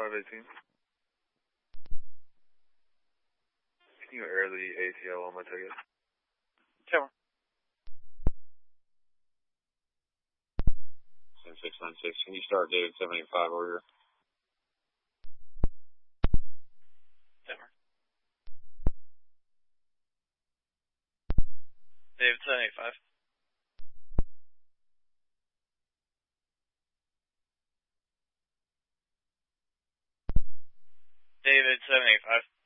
518. Can you air the ATL on my ticket? 696. Can you start David 785 order? David 785. David 785.